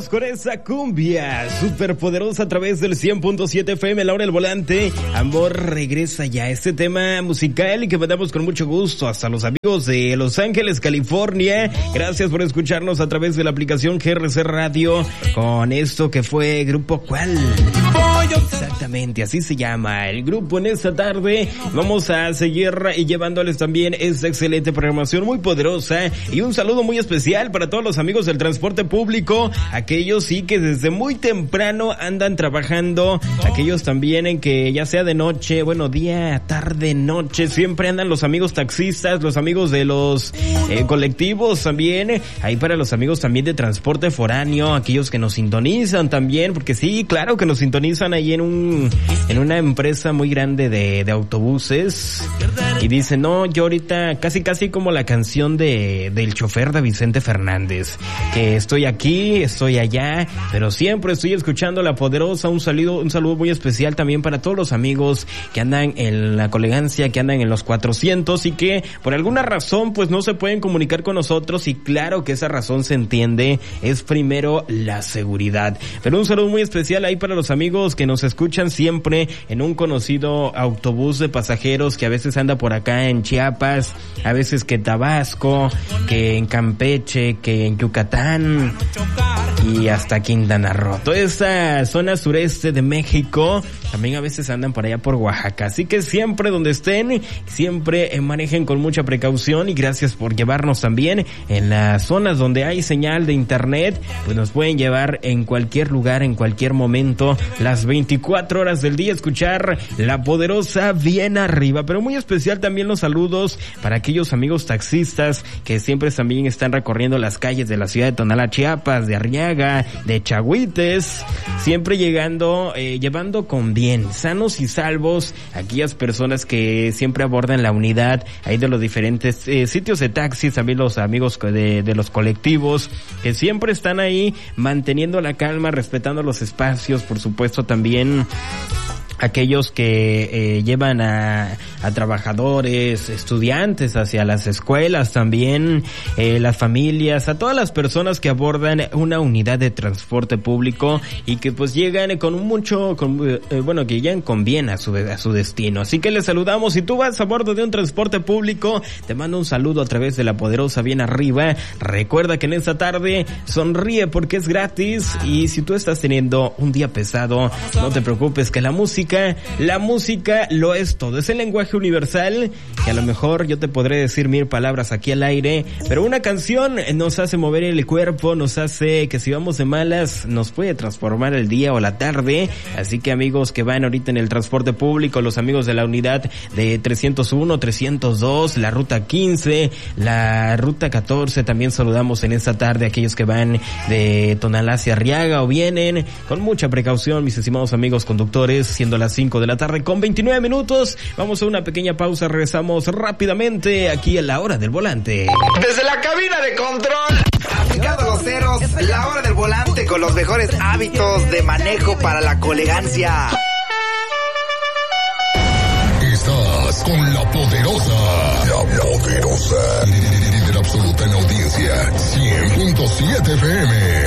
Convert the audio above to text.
Vámonos con esa cumbia súper poderosa a través del 100.7 FM, la hora del volante. Amor regresa ya, este tema musical y que mandamos con mucho gusto hasta los amigos de Los Ángeles, California. Gracias por escucharnos a través de la aplicación GRC Radio con esto que fue Grupo ¿Cuál? Exactamente, así se llama el grupo en esta tarde. Vamos a seguir llevándoles también esta excelente programación muy poderosa y un saludo muy especial para todos los amigos del transporte público, aquellos sí que desde muy temprano andan trabajando, aquellos también en que ya sea de noche, bueno, día, tarde, noche, siempre andan los amigos taxistas, los amigos de los colectivos también, ahí para los amigos también de transporte foráneo, aquellos que nos sintonizan también, porque sí, claro que nos sintonizan ahí en una empresa muy grande de autobuses y dicen, no, yo ahorita casi como la canción del chofer de Vicente Fernández, que estoy aquí, estoy allá, pero siempre estoy escuchando La Poderosa. Un saludo muy especial también para todos los amigos que andan en la colegancia, que andan en los 400 y que por alguna razón pues no se pueden comunicar con nosotros, y claro que esa razón se entiende, es primero la seguridad. Pero un saludo muy especial ahí para los amigos que nos escuchan siempre en un conocido autobús de pasajeros que a veces anda por acá en Chiapas, a veces que en Tabasco, que en Campeche, que en Yucatán y hasta Quintana Roo. Toda esta zona sureste de México, también a veces andan por allá por Oaxaca. Así que siempre donde estén, siempre manejen con mucha precaución, y gracias por llevarnos también en las zonas donde hay señal de internet, pues nos pueden llevar en cualquier lugar, en cualquier momento, las 24 horas del día, escuchar La Poderosa bien arriba. Pero muy especial también los saludos para aquellos amigos taxistas que siempre también están recorriendo las calles de la ciudad de Tonalá, Chiapas, de Arriaga, de Chagüites, siempre llegando, llevando con bien, sanos y salvos, aquellas personas que siempre abordan la unidad ahí de los diferentes sitios de taxis, también los amigos de los colectivos, que siempre están ahí manteniendo la calma, respetando los espacios, por supuesto también aquellos que llevan a trabajadores, estudiantes hacia las escuelas también, las familias, a todas las personas que abordan una unidad de transporte público y que pues llegan que llegan con bien a su destino. Así que les saludamos. Si tú vas a bordo de un transporte público, te mando un saludo a través de La Poderosa bien arriba. Recuerda que en esta tarde sonríe porque es gratis, y si tú estás teniendo un día pesado, no te preocupes, que la música lo es todo. Es el lenguaje universal que a lo mejor yo te podré decir 1000 palabras aquí al aire, pero una canción nos hace mover el cuerpo, nos hace que si vamos de malas nos puede transformar el día o la tarde. Así que amigos que van ahorita en el transporte público, los amigos de la unidad de 301, 302, la ruta 15, la ruta 14, también saludamos en esta tarde a aquellos que van de Tonalá hacia Arriaga o vienen con mucha precaución, mis estimados amigos conductores, siendo las 5 de la tarde con 29 minutos. Vamos a una pequeña pausa, regresamos rápidamente aquí a La Hora del Volante. Desde la cabina de control, aplicando los ceros, La Hora del Volante con los mejores hábitos de manejo para la colegancia. Estás con La Poderosa. La Poderosa. Líder absoluta en audiencia. 100.7 FM.